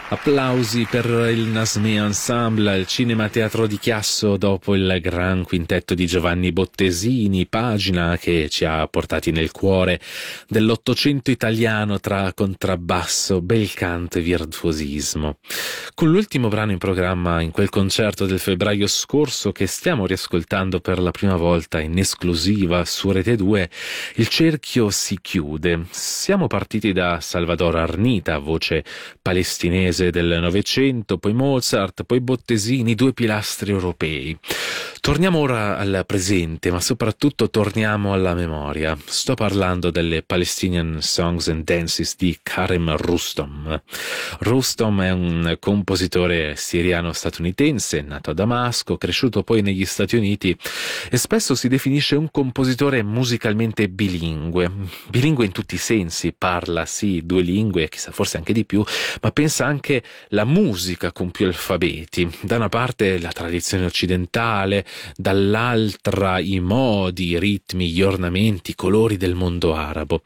Applausi per il Nasmé Ensemble al Cinema Teatro di Chiasso dopo il gran quintetto di Giovanni Bottesini, pagina che ci ha portati nel cuore dell'Ottocento italiano tra contrabbasso, bel canto e virtuosismo. Con l'ultimo brano in programma in quel concerto del febbraio scorso che stiamo riascoltando per la prima volta in esclusiva su Rete 2, il cerchio si chiude. Siamo partiti da Salvador Arnita, voce palestinese del Novecento, poi Mozart, poi Bottesini, due pilastri europei. Torniamo ora al presente, ma soprattutto torniamo alla memoria. Sto parlando delle Palestinian Songs and Dances di Karem Rustom. Rustom è un compositore siriano-statunitense, nato a Damasco, cresciuto poi negli Stati Uniti e spesso si definisce un compositore musicalmente bilingue. Bilingue in tutti i sensi, parla sì due lingue, chissà forse anche di più, ma pensa anche la musica con più alfabeti. Da una parte la tradizione occidentale, dall'altra i modi, i ritmi, gli ornamenti, i colori del mondo arabo.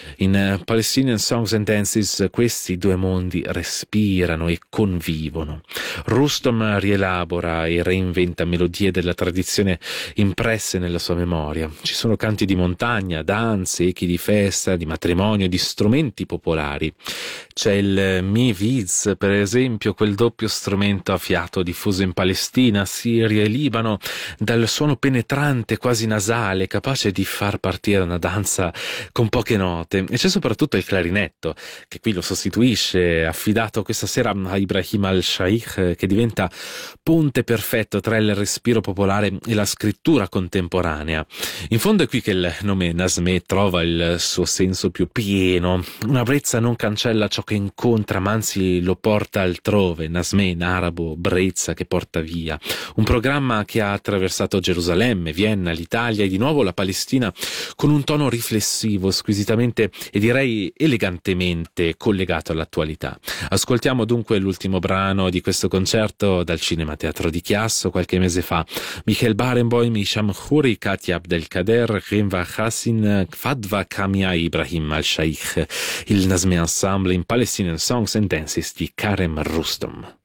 In Palestinian Songs and Dances questi due mondi respirano e convivono. Rustom rielabora e reinventa melodie della tradizione impresse nella sua memoria. Ci sono canti di montagna, danze, echi di festa, di matrimonio, di strumenti popolari. C'è il Mi Viz, per esempio, quel doppio strumento a fiato diffuso in Palestina, Siria e Libano, dal suono penetrante, quasi nasale, capace di far partire una danza con poche note. E c'è soprattutto il clarinetto, che qui lo sostituisce, affidato questa sera a Ibrahim al-Shaikh, che diventa ponte perfetto tra il respiro popolare e la scrittura contemporanea. In fondo è qui che il nome Nasmé trova il suo senso più pieno. Una brezza non cancella ciò che incontra, ma anzi lo porta altrove. Nasmé in arabo, brezza che porta via. Un programma che ha attraversato Gerusalemme, Vienna, l'Italia e di nuovo la Palestina con un tono riflessivo, squisitamente e direi elegantemente collegato all'attualità. Ascoltiamo dunque l'ultimo brano di questo concerto dal Cinema Teatro di Chiasso qualche mese fa. Michael Barenboim, Hisham Khoury, Katia Abdelkader, Renva Hassin, Fadwa Kamia e Ibrahim al-Shaikh. Il Nasmé Ensemble in Palestinian Songs and Dances di Karem Rustom.